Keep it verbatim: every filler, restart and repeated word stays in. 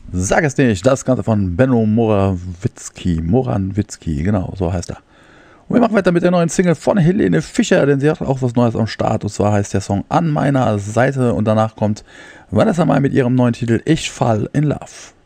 Sag es nicht, das Ganze von Benno Morawitzki. Morawitzki, genau, so heißt er. Und wir machen weiter mit der neuen Single von Helene Fischer, denn sie hat auch was Neues am Start. Und zwar heißt der Song An meiner Seite. Und danach kommt Vanessa Mai mit ihrem neuen Titel Ich fall in Love.